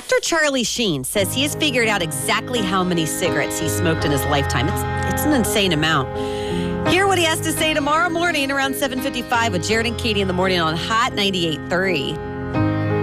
Dr. Charlie Sheen says he has figured out exactly how many cigarettes he smoked in his lifetime. It's an insane amount. Hear what he has to say tomorrow morning around 7:55 with Jared and Katie in the morning on Hot 98.3.